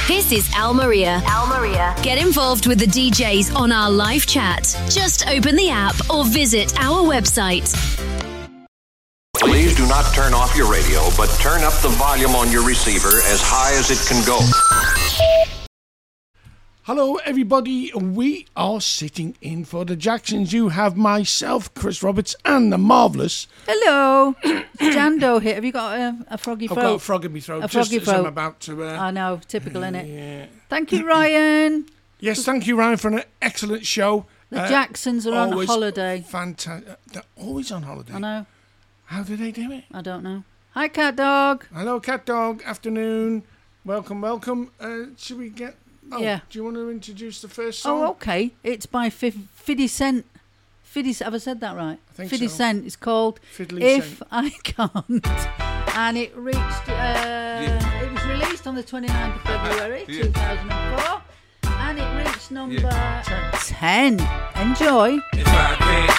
This is Al Maria. Al Maria. Get involved with the DJs on our live chat. Just open the app or visit our website. Please do not turn off your radio, but turn up the volume on your receiver as high as it can go. Hello everybody, we are sitting in for the Jacksons. You have myself, Chris Roberts, and the marvellous... Hello, Jando here. Have you got a froggy throat? I've got a frog in my throat. A froggy throat. I'm about to... I know, typical, innit? Yeah. Thank you, Ryan. Yes, thank you, Ryan, for an excellent show. The Jacksons are on holiday. Fantastic. They're always on holiday. I know. How do they do it? I don't know. Hi, Cat Dog. Hello, Cat Dog. Afternoon. Welcome, welcome. Should we get... Oh, yeah. Do you want to introduce the first song? Oh, okay. It's by 50 Cent. 50, have I said that right? I think 50 so. Cent. It's called Fiddly If Cent. I Can't. And it reached... It was released on the 29th of February, 2004. And it reached number 10. Enjoy. If I can't